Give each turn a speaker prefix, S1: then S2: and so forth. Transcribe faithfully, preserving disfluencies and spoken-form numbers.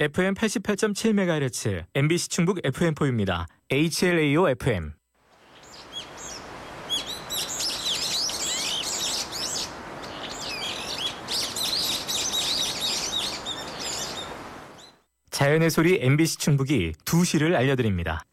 S1: 에프엠 팔십팔 점 칠 메가헤르츠, 엠비씨 충북 에프엠포입니다. 에이치엘에이오 에프엠. 자연의 소리 엠비씨 충북이 두 시를 알려드립니다.